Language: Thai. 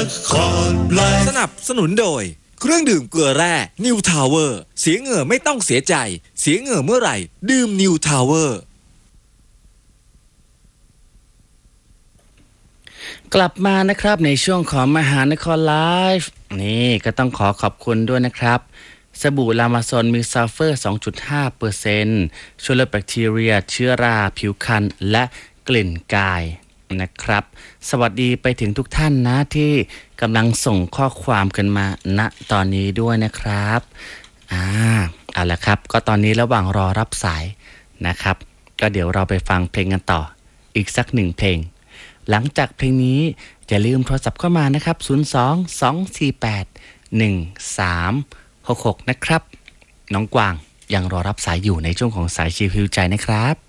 สนับสนุนโดยเครื่องดื่มเกลือแร่นิวทาวเวอร์เสียเหงื่อไม่ต้องเสียใจเสียเหงื่อเมื่อไหร่ดื่มนิวทาวเวอร์กลับมานะครับในช่วงของมหานครไลฟ์นี่ก็ต้องขอบคุณด้วยนะครับสบู่ลามาซอนมีซัลเฟอร์ 2.5% ช่วยลดแบคทีเรียเชื้อราผิวพรรณและกลิ่นกายนะครับสวัสดีไปถึงทุกท่านนะที่กำลังส่งข้อความกันมาณตอนนี้ด้วยนะครับเอาละครับก็ตอนนี้ระหว่างรอรับสายนะครับก็เดี๋ยวเราไปฟังเพลงกันต่ออีกสักหนึ่งเพลงหลังจากเพลงนี้อย่าลืมโทรศัพท์เข้ามานะครับ02-248-1366นะครับน้องกวางยังรอรับสายอยู่ในช่วงของสายชิลฮิวใจนะครับ